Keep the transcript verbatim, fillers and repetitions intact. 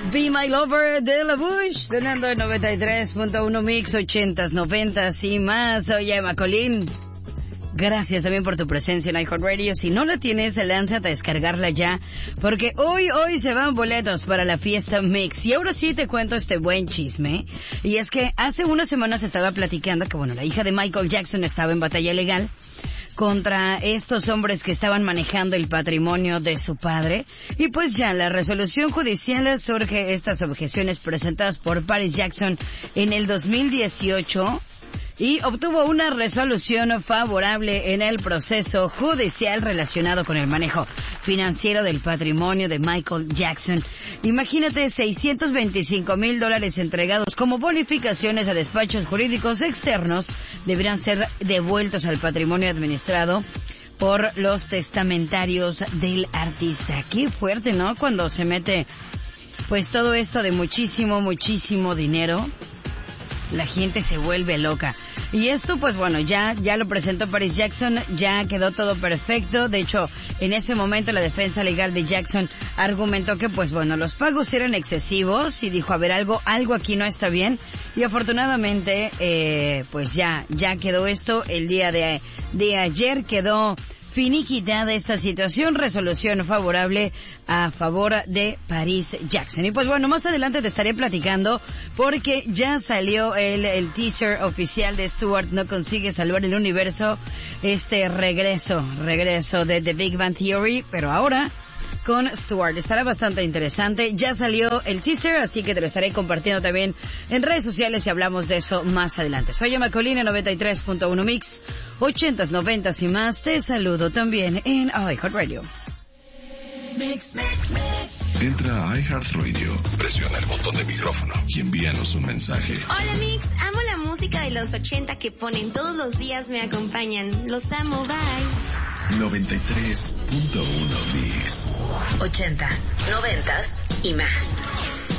Be My Lover de La Bush, sonando en noventa y tres punto uno Mix, ochentas, noventas y más. Soy Emma Colín. Gracias también por tu presencia en iHeartRadio. Si no la tienes, lánzate a descargarla ya, porque hoy, hoy se van boletos para la fiesta Mix. Y ahora sí te cuento este buen chisme. Y es que hace unas semanas estaba platicando que, bueno, la hija de Michael Jackson estaba en batalla legal contra estos hombres que estaban manejando el patrimonio de su padre. Y pues ya la resolución judicial surge estas objeciones presentadas por Paris Jackson en el dos mil dieciocho y obtuvo una resolución favorable en el proceso judicial relacionado con el manejo financiero del patrimonio de Michael Jackson. Imagínate, seiscientos veinticinco mil dólares entregados como bonificaciones a despachos jurídicos externos deberán ser devueltos al patrimonio administrado por los testamentarios del artista. Qué fuerte, ¿no? Cuando se mete pues todo esto de muchísimo, muchísimo dinero, la gente se vuelve loca. Y esto, pues bueno, ya ya lo presentó Paris Jackson, ya quedó todo perfecto. De hecho, en ese momento la defensa legal de Jackson argumentó que, pues bueno, los pagos eran excesivos y dijo, a ver, algo algo aquí no está bien. Y afortunadamente, eh, pues ya ya quedó esto. El día de, de ayer quedó finiquitada esta situación, resolución favorable a favor de Paris Jackson. Y pues bueno, más adelante te estaré platicando porque ya salió el, el teaser oficial de Stewart No Consigue Salvar el Universo, este regreso, regreso de The Big Bang Theory, pero ahora con Stewart. Estará bastante interesante. Ya salió el teaser, así que te lo estaré compartiendo también en redes sociales y hablamos de eso más adelante. Soy Emma Colín en noventa y tres punto uno Mix, ochentas, noventas y más. Te saludo también en iHeartRadio. Mix, mix, mix. Entra a iHeartRadio, presiona el botón de micrófono y envíanos un mensaje. Hola Mix, amo la música de los ochenta que ponen todos los días, me acompañan. Los amo, bye. noventa y tres punto uno Mix. Ochentas, noventas y más.